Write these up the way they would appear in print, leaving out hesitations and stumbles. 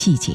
细节。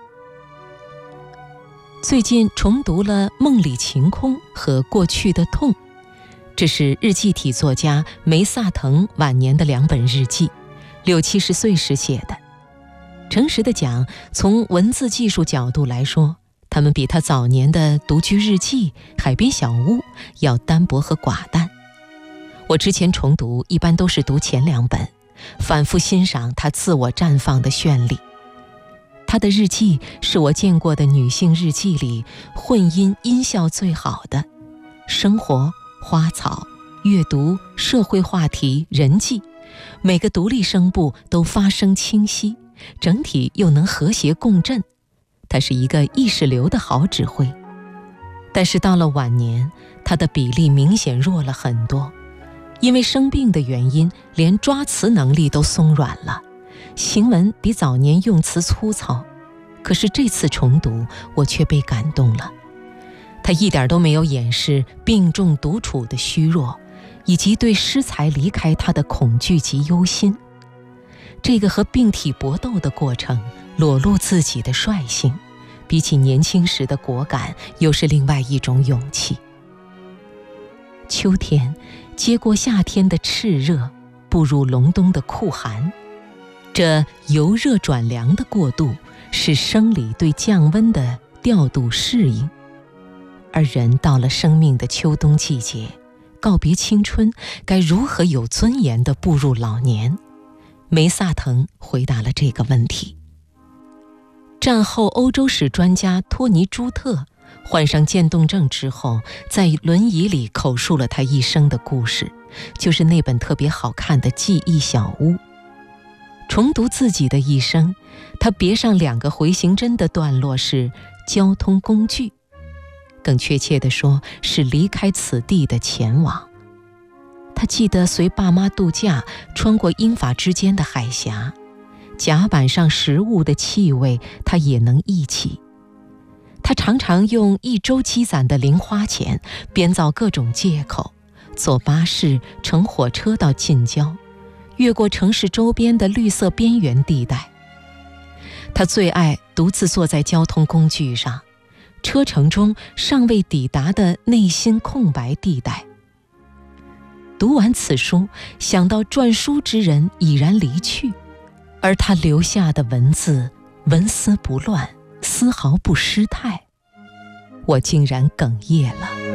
最近重读了《梦里晴空》和《过去的痛》，这是日记体作家梅萨腾晚年的2本日记，60、70岁时写的。诚实的讲，从文字技术角度来说，他们比他早年的独居日记、海边小屋要单薄和寡淡。我之前重读一般都是读前2本，反复欣赏他自我绽放的绚丽。她的日记是我见过的女性日记里混音音效最好的，生活、花草、阅读、社会话题、人际，每个独立声部都发声清晰，整体又能和谐共振。她是一个意识流的好指挥。但是到了晚年，她的比例明显弱了很多，因为生病的原因，连抓词能力都松软了，行文比早年用词粗糙。可是这次重读，我却被感动了。他一点都没有掩饰病重独处的虚弱，以及对诗才离开他的恐惧及忧心。这个和病体搏斗的过程，裸露自己的率性，比起年轻时的果敢，又是另外一种勇气。秋天接过夏天的炽热，步入隆冬的酷寒，这由热转凉的过渡，是生理对降温的调度适应。而人到了生命的秋冬季节，告别青春，该如何有尊严地步入老年？梅萨腾回答了这个问题。战后欧洲史专家托尼·朱特患上渐冻症之后，在轮椅里口述了他一生的故事，就是那本特别好看的《记忆小屋》。重读自己的一生，他别上2个回形针的段落是交通工具，更确切地说是离开此地的前往。他记得随爸妈度假，穿过英法之间的海峡，甲板上食物的气味他也能忆起。他常常用1周积攒的零花钱，编造各种借口，坐巴士、乘火车到近郊，越过城市周边的绿色边缘地带。他最爱独自坐在交通工具上，车程中尚未抵达的内心空白地带。读完此书，想到撰书之人已然离去，而他留下的文字纹丝不乱，丝毫不失态，我竟然哽咽了。